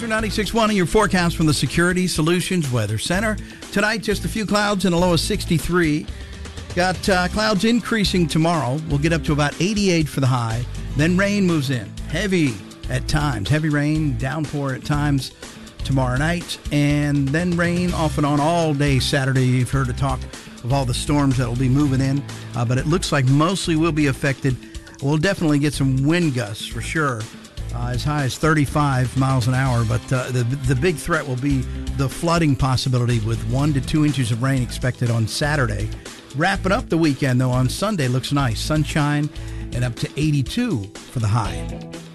Weather 96.1 and your forecast from the Security Solutions Weather Center. Tonight, just a few clouds and a low of 63. Got clouds increasing tomorrow. We'll get up to about 88 for the high. Then rain moves in. Heavy at times. Heavy rain, downpour at times tomorrow night. And then rain off and on all day Saturday. You've heard the talk of all the storms that will be moving in. But it looks like mostly will be affected. We'll definitely get some wind gusts for sure. As high as 35 miles an hour, but the big threat will be the flooding possibility with 1 to 2 inches of rain expected on Saturday. Wrapping up the weekend, though, on Sunday looks nice. Sunshine and up to 82 for the high.